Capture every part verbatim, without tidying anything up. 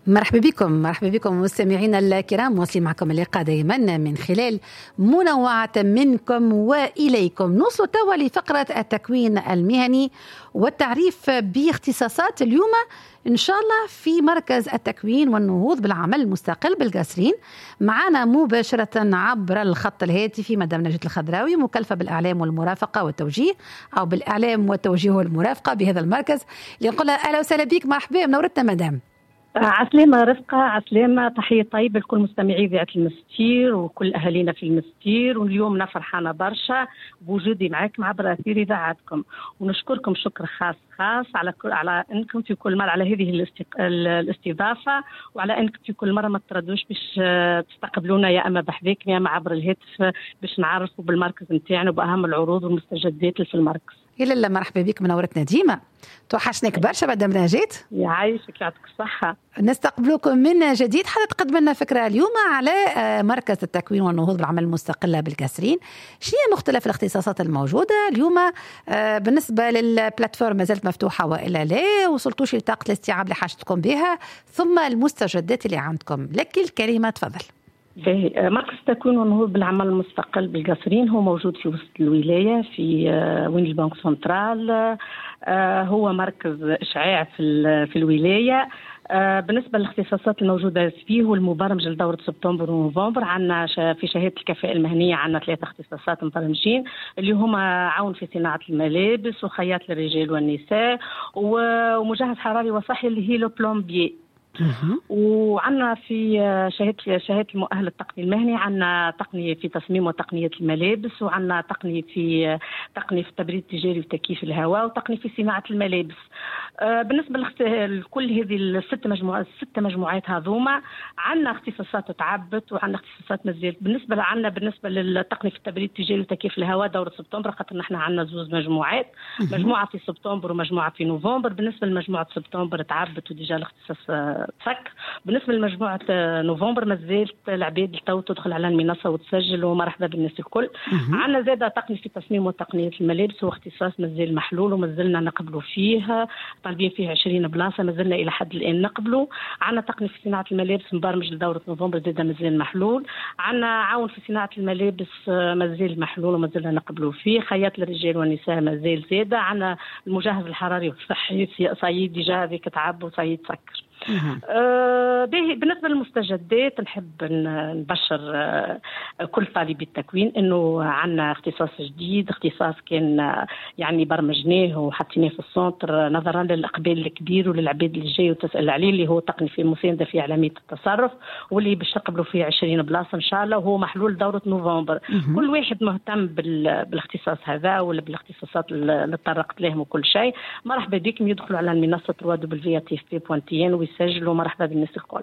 مرحبا بكم مرحبا بكم مستمعينا الكرام، مواصلين معكم اللقاء دائما من خلال منوعة منكم وإليكم. نوصل توا لفقرة التكوين المهني والتعريف باختصاصات. اليوم إن شاء الله في مركز التكوين والنهوض بالعمل المستقل بالقصرين، معنا مباشرة عبر الخط الهاتفي مدام نجد الخضراوي، مكلفة بالإعلام والمرافقة والتوجيه، أو بالإعلام والتوجيه والمرافقة بهذا المركز، اللي نقول لها أهلا وسهلا بك، مرحبا منورتنا مدام. عسلامة رفقة، عسلامة، تحية طيبة لكل مستمعي إذاعة المستير وكل أهالينا في المستير. واليوم أنا فرحانة برشا بوجودي معاكم عبر أثير إذاعتكم، ونشكركم شكر خاص خاص على كل على أنكم في كل مرة على هذه الاستق... الاستضافة، وعلى أنكم في كل مرة ما تردوش باش تستقبلونا يا أما بحذاكم يا أما عبر الهاتف باش نعرفوا بالمركز نتاعنا وبأهم العروض والمستجدات اللي في المركز. إلا لا مرحبا بك، منورتنا ديما، توحشناك برشا مدام نجيت. يعيشك يعطيك الصحة. نستقبلكم من جديد. حتى تقدم لنا فكرة اليوم على مركز التكوين والنهوض بالعمل المستقلة بالقصرين. شنو هي مختلف الاختصاصات الموجودة اليوم بالنسبة للبلاتفورم؟ ما زالت مفتوحة وإلا لا؟ وصلتوش لطاقة الاستيعاب اللي حاجتكم بها؟ ثم المستجدات اللي عندكم. لك الكلمة، تفضل. مركز التكوين والنهوض بالعمل المستقل بالقصرين هو موجود في وسط الولاية في وين البنك سنترال. هو مركز إشعاع في في الولاية. بالنسبة للاختصاصات الموجودة فيه والمبرمج لدورة سبتمبر ونوفمبر، عندنا في شهادة الكفاءة المهنية عندنا ثلاثة اختصاصات مبرمجين اللي هما عون في صناعة الملابس، وخياط للرجال والنساء، ومجهز حراري وصحي اللي هي لو بلومبيي. وعندنا في شهادة شهادة المؤهل التقني المهني عندنا تقنية في تصميم وتقنية الملابس، وعندنا تقنية في تقنية في التبريد التجاري وتكييف الهواء، وتقنية في صناعة الملابس. بالنسبة لكل هذه الست مجموعات الست مجموعات هذوما عندنا اختصاصات تعبت وعندنا اختصاصات مازالت. بالنسبة لعنا بالنسبة للتقنية في التبريد التجاري وتكييف الهواء دورة سبتمبر، خاطر نحن عندنا زوز مجموعات، مجموعة في سبتمبر ومجموعة في نوفمبر. بالنسبة لمجموعة سبتمبر تعبت وديجا الاختصاص فك. بالنسبة لمجموعة نوفمبر مازالت العباد تو تدخل على المنصة وتسجل، ومرحبا بالناس الكل. عندنا زادة تقنية في تصميم وتقنية الملابس، واختصاص مازال محلول ومازلنا نقبلوا فيه، طالبين فيه عشرين بلاصة، مازلنا إلى حد الآن نقبلوا. عندنا تقنية في صناعة الملابس مبرمج لدورة نوفمبر، زادة مازال محلول. عندنا عون في صناعة الملابس مازال محلول ومازلنا نقبلوا فيه. خياط للرجال والنساء مازال زادة. عندنا المجهز الحراري والصحي صعيد ديجا هذيك تعب وصعيد سكر. أه بالنسبة للمستجدات نحب نبشر أه كل طالبي التكوين انه عندنا اختصاص جديد، اختصاص كان أه يعني برمجناه وحطيناه في السونتر نظرا للاقبال الكبير وللعباد اللي جاي وتسأل عليه، اللي هو تقني في مساندة في علامية التصرف، واللي باش نقبلوا فيه عشرين بلاصة ان شاء الله، وهو محلول دورة نوفمبر. كل واحد مهتم بالاختصاص هذا ولا بالاختصاصات اللي تطرقت لهم وكل شيء، مرحبا بكم يدخلوا على المنصة دبليو دبليو دبليو دوت تي اف بي دوت ان ويسجلوا. مرحبا بالناس الكل.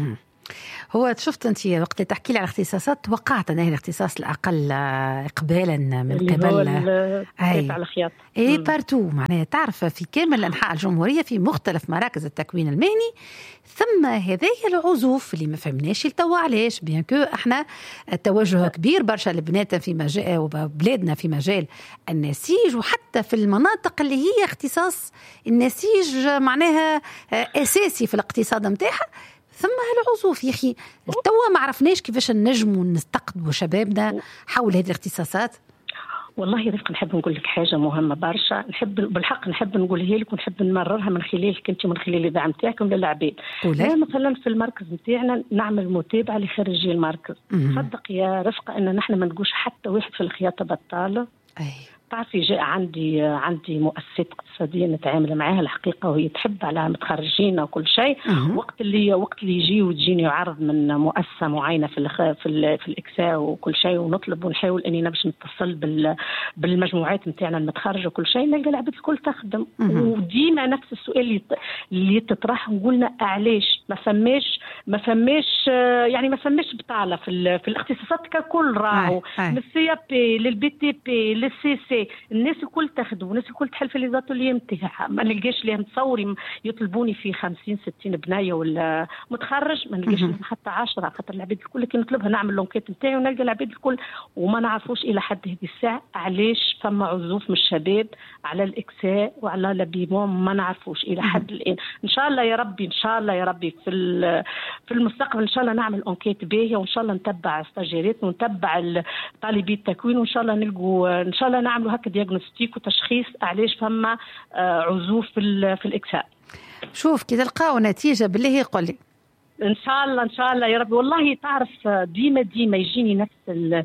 هو شفت انت وقت تحكي لي على الاختصاصات توقعت انه الاختصاص الاقل اقبالا من قبل اي على الخياط اي بارتو، معناها تعرف في كامل انحاء الجمهوريه في مختلف مراكز التكوين المهني. ثم هذه العزوف اللي ما فهمناش لتوا علاش، بيان كو احنا التوجه كبير برشا لبناتنا في مجال وبلادنا في مجال النسيج، وحتى في المناطق اللي هي اختصاص النسيج معناها اساسي في الاقتصاد نتاعها. ثم هالعزوف يا أخي توا ما عرفناش كيفاش نجموا نستقطبوا شبابنا حول هذه الاختصاصات. والله رفق نحب نقول لك حاجة مهمة برشا، نحب بالحق نحب نقولها لك ونحب نمررها من خلالك انت من خلال الإذاعة نتاعكم للعباد. مثلا في المركز نتاعنا نعمل متابعة لخريجي المركز. صدق يا رفقة ان نحن ما نقولش حتى واحد في الخياطة بطالة. أي. تعرفي جاء عندي عندي مؤسسات اقتصاديه نتعامل معاها الحقيقه، وهي تحب على متخرجين وكل شيء. وقت اللي وقت اللي يجي وتجيني عرض من مؤسسه معينه في الخ... في ال... في الاكساء وكل شيء، ونطلب ونحاول اني باش نتصل بال... بالمجموعات نتاعنا المتخرجه وكل شيء، نلقى العباد الكل تخدم. وديما نفس السؤال اللي اللي تطرح، نقولنا علاش ما فماش ما فماش يعني ما فماش بطاله في ال... في الاختصاصات ككل راهو، من السي بي للبي تي بي للسي سي الولاية الناس الكل تاخذ والناس الكل تحل في ليزاتولي نتاعها، ما نلقاش لهم تصوري يطلبوني في خمسين ستين بنايه ولا متخرج، ما نلقاش لهم حتى عشرة، خاطر العباد الكل كي نطلبها نعمل لونكيت نتاعي ونلقى العباد الكل وما نعرفوش الى حد هذه الساعه علاش فما عزوف من الشباب على الاكساء وعلى لابيمون، ما نعرفوش الى حد الان. ان شاء الله يا ربي، ان شاء الله يا ربي في في المستقبل ان شاء الله نعمل انكيت باهيه، وان شاء الله نتبع ستاجيرات ونتبع طالبي التكوين، وان شاء الله نلقوا ان شاء الله نعملوا هكا دياغنوستيك وتشخيص علاش فما عزوف في في الاكساء. شوف كي تلقاو نتيجه بالله قول لي. ان شاء الله ان شاء الله يا ربي. والله تعرف ديما ديما يجيني نفس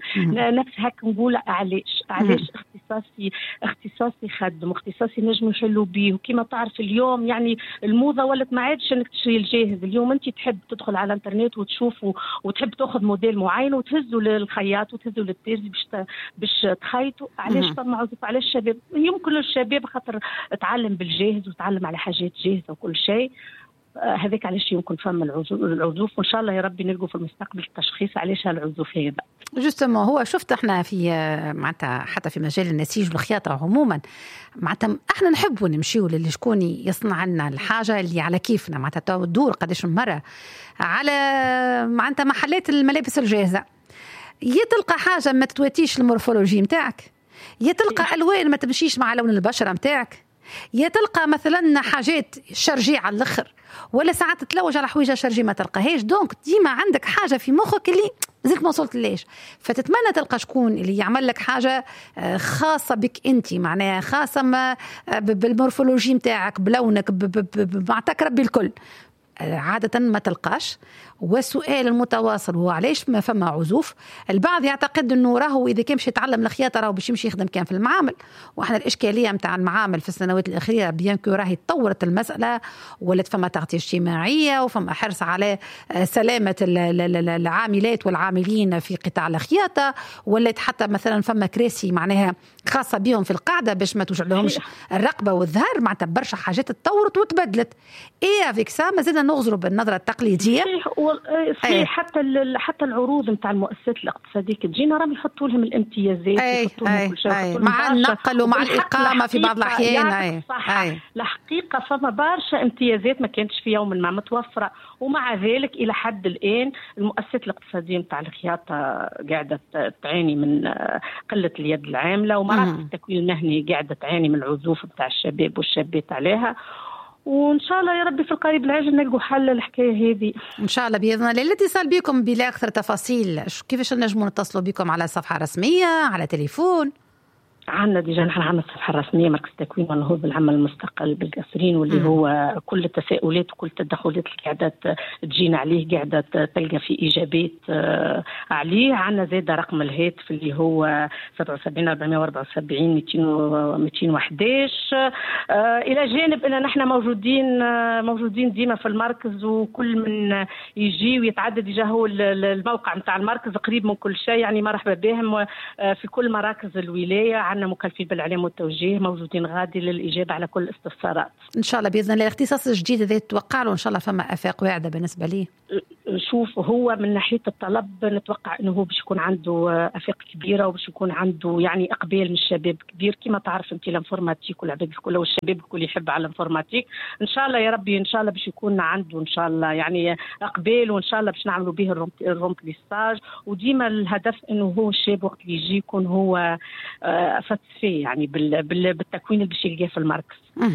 نفس هكا نقول علاش علاش اختصاصي اختصاصي خدم واختصاصي نجم نحلوا به. وكما تعرف اليوم يعني الموضه ولات ما عادش انك تشري الجاهز، اليوم انت تحب تدخل على الانترنت وتشوف وتحب تاخذ موديل معين وتهزه للخياط وتهزه للتيرزي باش باش تخيطوا. علاش فما عزوف؟ علاش الشباب يمكن الشباب خاطر تعلم بالجاهز وتعلم على حاجات جاهزه وكل شيء، هذاك علاش يمكن فما العزوف. وان شاء الله يا ربي نلقوا في المستقبل التشخيص علاش هالعزوف هذا. جوستومون هو شفت احنا في معناتها حتى في مجال النسيج والخياطه عموما معناتها احنا نحبوا نمشيو للي شكون يصنع لنا الحاجه اللي على كيفنا، معناتها تدور قداش من مره على معناتها محلات الملابس الجاهزه، يا تلقى حاجه ما تتواتيش المورفولوجي نتاعك، يا تلقى الوان ما تمشيش مع لون البشره نتاعك، يا تلقى مثلا حاجات شرجي على الاخر، ولا ساعات تتلوج على حويجه شرجي ما تلقاهاش. دونك ديما عندك حاجه في مخك اللي زيك ما وصلت ليش، فتتمنى تلقى شكون اللي يعمل لك حاجه خاصه بك انت، معناها خاصه ما بالمورفولوجي نتاعك بلونك بمعتك ربي الكل. عادة ما تلقاش. والسؤال المتواصل هو علاش ما فما عزوف؟ البعض يعتقد انه راهو اذا كان مش يتعلم الخياطه راهو باش يمشي يخدم كان في المعامل، واحنا الاشكاليه نتاع المعامل في السنوات الاخيره بيان كو راهي تطورت المساله، ولات فما تغطيه اجتماعيه وفما حرص على سلامه العاملات والعاملين في قطاع الخياطه، ولات حتى مثلا فما كراسي معناها خاصه بهم في القاعده باش ما توجع لهمش الرقبه والظهر، معناتها برشا حاجات تطورت وتبدلت. ايه افيك سا مازلنا نغزروا بالنظره التقليديه. صحيح. حتى حتى العروض نتاع المؤسسات الاقتصاديه تجينا راهم يحطوا لهم الامتيازات، يحطوا لهم كل شيء مع النقل ومع الاقامه في بعض الاحيان. اي اي الحقيقه فما برشا امتيازات ما كانتش في يوم ما متوفره، ومع ذلك الى حد الان المؤسسات الاقتصاديه نتاع الخياطه قاعده تعاني من قله اليد العامله، ومراكز التكوين المهني قاعده تعاني من العزوف نتاع الشباب والشابات عليها. وان شاء الله يا ربي في القريب العاجل نلقوا حل للحكايه هذه ان شاء الله باذن الله. الاتصال بكم بلا اكثر تفاصيل كيفاش نجموا نتصلوا بكم؟ على صفحه رسميه، على تليفون؟ عندنا ديجا نحن عندنا الصفحه الرسميه مركز التكوين والنهوض بالعمل المستقل بالقصرين، واللي هو كل التساؤلات وكل التدخلات اللي قاعده تجينا عليه قاعده تلقى في اجابات عليه. عندنا زاده رقم الهاتف اللي هو سبعة وسبعين أربعمائة وأربعة وسبعين مئتين وأحد عشر. الى جانب ان نحن موجودين موجودين ديما في المركز، وكل من يجي ويتعدد ديجا هو الموقع نتاع المركز قريب من كل شيء، يعني مرحبا بهم في كل مراكز الولايه. عندنا مكلفين بالإعلام والتوجيه موجودين غادي للإجابة على كل الاستفسارات إن شاء الله بإذن الله. الاختصاص الجديد الذي تتوقع له إن شاء الله فما آفاق واعدة بالنسبة لي؟ شوف هو من ناحية الطلب نتوقع أنه هو باش يكون عنده آفاق كبيرة، وباش يكون عنده يعني إقبال من الشباب كبير. كما تعرف أنت الانفورماتيك والعباد الكل والشباب الكل يحب على الانفورماتيك. إن شاء الله يا ربي إن شاء الله باش يكون عنده إن شاء الله يعني إقبال، وإن شاء الله باش نعملوا به الرومبليستاج. وديما الهدف أنه هو الشاب وقت اللي يجي يكون هو فيه يعني بالتكوين اللي باش يلقاه في المركز.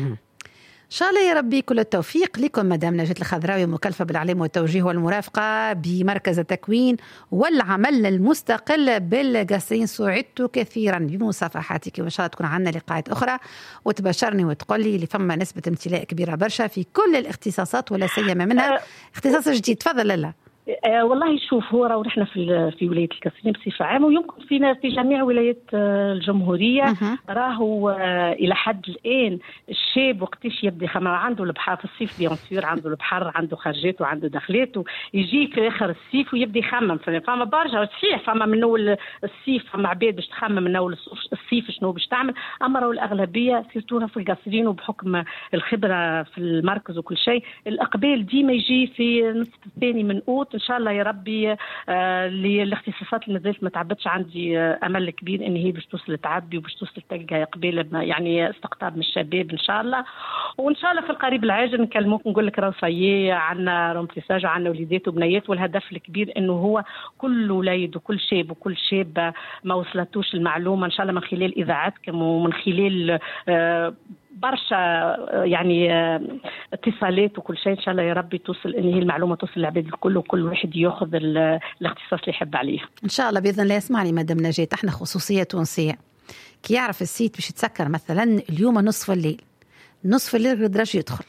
إن شاء الله يا ربي كل التوفيق لكم مدام نجاة الخضراوي، مكلفة بالإعلام والتوجيه والمرافقة بمركز التكوين والعمل المستقل بالقصرين. سعدت كثيرا بمصافحاتك، وإن شاء الله تكون عندنا لقاءات أخرى وتبشرني وتقولي اللي فما نسبة امتلاء كبيرة برشا في كل الاختصاصات، ولا سيما منها اختصاص جديد. تفضل لاله. أه والله شوف هو راهو نحن في في ولايه القصرين بصفه عامه، ويمكن فينا في جميع ولايات الجمهوريه. راهو الى حد الان الشاب وقتاش يبدا يخمم عنده البحر في الصيف بيان سور، عنده البحر عنده خرجاته وعنده دخلاته، يجي في اخر الصيف ويبدا يخمم. فما برشا صحيح فما من اول الصيف فما عباد باش تخمم من اول الصيف شنو باش تعمل، اما راهو الاغلبيه سيرتو في القصرين وبحكم الخبره في المركز وكل شيء الاقبال ديما يجي في النصف الثاني من اوت ان شاء الله يا ربي آه للاختصاصات اللي مازالت ما تعبتش عندي آه امل كبير ان هي باش توصل تعبي وباش توصل تلقى قبيله يعني استقطاب من الشباب ان شاء الله. وان شاء الله في القريب العاجل نكلموك نقول لك راه صايي عندنا رومبليساج وعندنا وليدات وبنيات، والهدف الكبير انه هو كل وليد وكل شاب وكل شابه ما وصلتوش المعلومه ان شاء الله من خلال اذاعتكم ومن خلال آه برشا يعني اتصالات وكل شيء ان شاء الله يا ربي توصل ان هي المعلومه توصل للعباد الكل وكل واحد ياخذ الاختصاص اللي يحب عليه ان شاء الله باذن الله. اسمعني مدام نجاة، احنا خصوصيه تونسيه كي يعرف السيت باش يتسكر مثلا اليوم نصف الليل، نصف الليل يقدرش يدخل،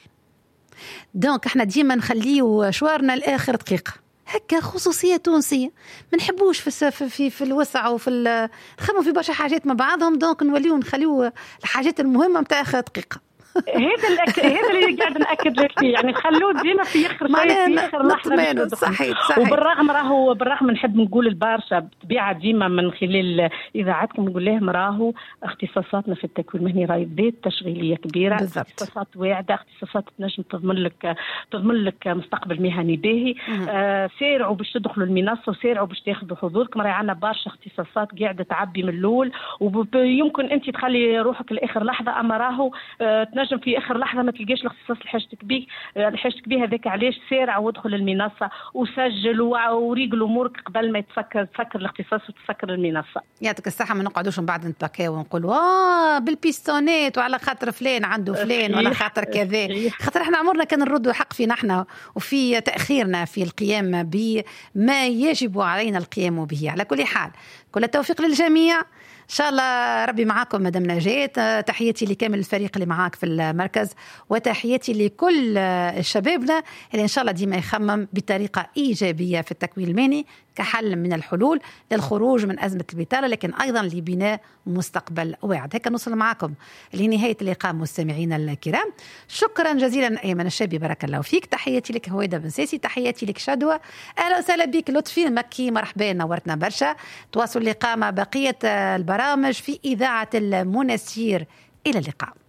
دونك احنا ديما نخليه شوارنا لاخر دقيقه، هكا خصوصيه تونسيه ما نحبوش في في في الوسع وفي نخموا في برشا حاجات مع بعضهم، دونك نوليو نخليو الحاجات المهمه نتاع اخر دقيقه. هذا الأك... هذا اللي قاعد ناكد لك فيه، يعني خلوه ديما في اخر في اخر لحظه. صحيح صحيح. وبالرغم راهو بالرغم نحب نقول البارشا بطبيعه ديما من خلال اذاعتكم نقول لهم راهو اختصاصاتنا في التكوين المهني راهي ذات تشغيليه كبيره، بالزبط. اختصاصات واعده، اختصاصات تنجم تضمن لك تضمن لك مستقبل مهني باهي. آه سارعوا باش تدخلوا المنصه وسارعوا باش تاخذوا حضوركم، راهي عندنا برشا اختصاصات قاعده تعبي من الاول، ويمكن انت تخلي روحك لاخر لحظه، اما راهو آه تنجم في اخر لحظه ما تلقاش الاختصاص اللي حاجتك بيه اللي حاجتك بيه. هذاك علاش سارع وادخل المنصه وسجل وريق امورك قبل ما تفكر تفكر الاختصاص وتفكر المنصه. يعطيك الصحه، ما نقعدوش من بعد نتبكاو ونقولوا اه بالبيستونات وعلى خاطر فلان عنده فلان ولا خاطر كذا، خاطر احنا عمرنا كان نردوا حق فينا احنا وفي تاخيرنا في القيام بما يجب علينا القيام به. على كل حال كل التوفيق للجميع إن شاء الله، ربي معاكم مدام نجاة. تحياتي لكامل الفريق اللي معاك في المركز، وتحياتي لكل شبابنا اللي إن شاء الله ديما يخمم بطريقة إيجابية في التكوين المهني كحل من الحلول للخروج من أزمة البطالة، لكن أيضا لبناء مستقبل واعد. هيك نوصل معكم لنهاية اللقاء مستمعينا الكرام. شكرا جزيلا أيمن الشابي، بارك الله فيك. تحياتي لك هويدا بن ساسي، تحياتي لك شدوى، أهلا وسهلا بك لطفي المكي، مرحبا نورتنا برشا. تواصل اللقاء مع بقية البرامج في إذاعة المنسير، إلى اللقاء.